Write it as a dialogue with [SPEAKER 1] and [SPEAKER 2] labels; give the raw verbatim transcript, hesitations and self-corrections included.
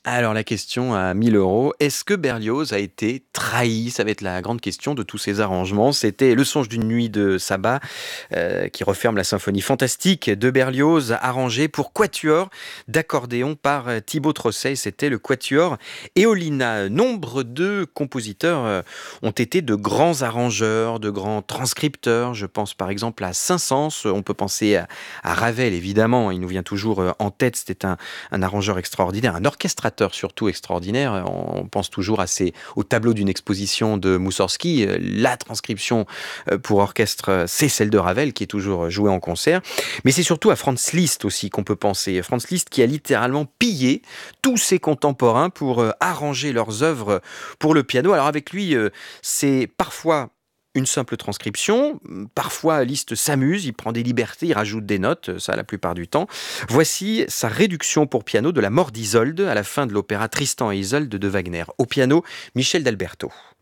[SPEAKER 1] Alors la question à mille euros, est-ce que Berlioz a été trahi? Ça va être la grande question de tous ces arrangements. C'était Le songe d'une nuit de sabbat euh, qui referme la symphonie fantastique de Berlioz, arrangée pour quatuor d'accordéon par euh, Thibaut Trosset. C'était le quatuor Eolina. Nombre de compositeurs euh, ont été de grands arrangeurs, de grands transcripteurs. Je pense par exemple à Saint-Saëns. On peut penser à, à Ravel, évidemment. Il nous vient toujours euh, en tête. C'était un, un arrangeur extraordinaire, un orchestrateur surtout extraordinaire. On pense toujours à ces, au tableau d'une exposition de Moussorgsky. La transcription euh, pour orchestre, euh, c'est celle de Ravel qui est toujours jouée en concert. Mais c'est surtout à Franz Liszt aussi qu'on peut penser. Franz Liszt qui a littéralement pillé tous ses contemporains pour euh, arranger leurs œuvres pour le piano. Alors avec lui, euh, c'est parfois une simple transcription. Parfois, Liszt s'amuse, il prend des libertés, il rajoute des notes, ça la plupart du temps. Voici sa réduction pour piano de la mort d'Isolde à la fin de l'opéra Tristan et Isolde de Wagner. Au piano, Michel d'Alberto.